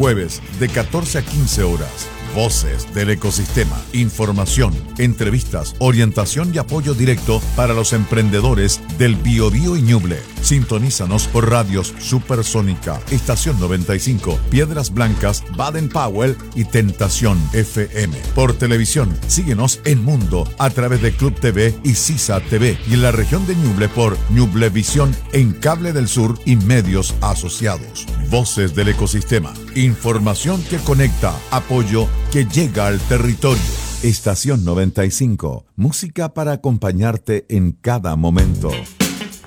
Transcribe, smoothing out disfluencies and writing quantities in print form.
jueves de 14 a 15 horas. Voces del ecosistema, información, entrevistas, orientación y apoyo directo para los emprendedores del Biobío y Ñuble. Sintonízanos por radios Supersónica, Estación 95, Piedras Blancas, Baden Powell y Tentación FM. Por televisión, síguenos en Mundo a través de Club TV y Sisa TV, y en la región de Ñuble por Ñublevisión en Cable del Sur y medios asociados. Voces del ecosistema, información que conecta, apoyo que llega al territorio. Estación 95, música para acompañarte en cada momento.